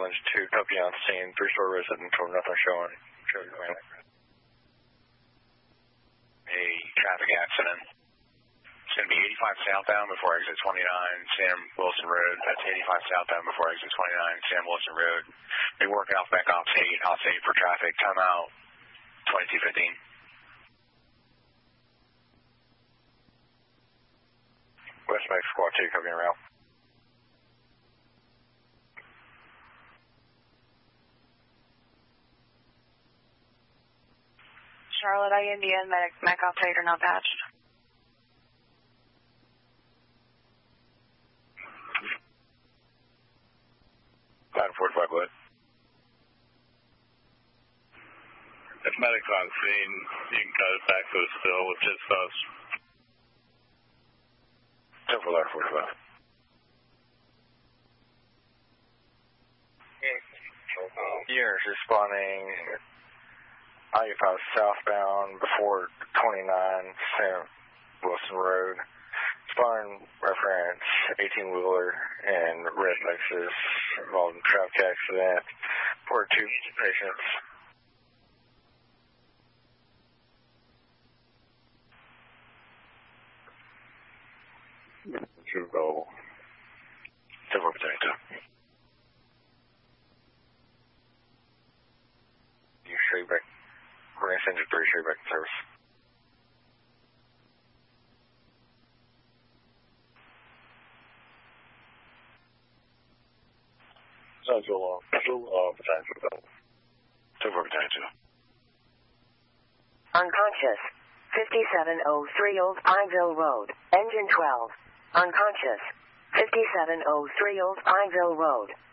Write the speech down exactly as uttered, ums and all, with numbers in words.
College two, copy on scene, three-story residential, nothing showing. Show your man. A traffic accident. It's going to be eighty-five southbound before exit twenty-nine, Sam Wilson Road. That's eighty-five southbound before exit twenty-nine, Sam Wilson Road. They working off back ops eight, ops eight for traffic. Timeout twenty-two fifteen. West Mex Squad two, copy around. Charlotte, I Indian, medic, Mac operator not patched. nine forty-five, go ahead. If medic's on scene, you can cut it back to a still with just us. ten for nine forty-five. Years responding I eighty-five southbound before twenty-nine, Sam Wilson Road. Responding reference eighteen wheeler and red Lexus involved in traffic accident for two patients. Two go. Silver potato. You show you back. We're going to send you three, show you back in service. Central, uh, Central, uh, potential. Silver potato. Unconscious. fifty-seven oh three Old Pineville Road. Engine twelve. Unconscious. fifty-seven oh three Old Pineville Road.